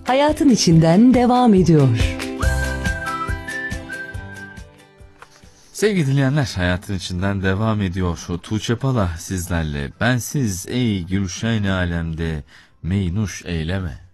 hayatın içinden devam ediyor. Sevgili dinleyenler, hayatın içinden devam ediyor. Tuğçe Pala sizlerle. Bensiz ey gülşen alemde meynuş eyleme.